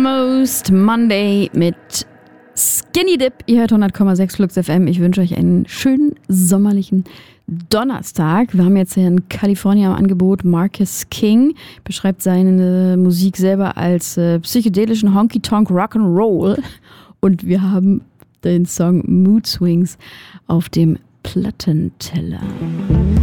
Most Monday mit Skinny Dip. Ihr hört 100,6 Flux FM. Ich wünsche euch einen schönen sommerlichen Donnerstag. Wir haben jetzt hier in Kalifornien am Angebot Marcus King. Beschreibt seine Musik selber als psychedelischen Honky-Tonk Rock'n'Roll. Und wir haben den Song Mood Swings auf dem Plattenteller.